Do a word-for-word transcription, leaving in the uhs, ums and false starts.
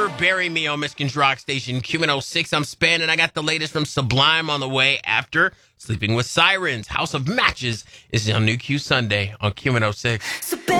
Never Bury Me on Michigan's Rock Station, Q one oh six. I'm Span, and I got the latest from Sublime on the way after Sleeping with Sirens. House of Matches is on New Q Sunday on Q one oh six.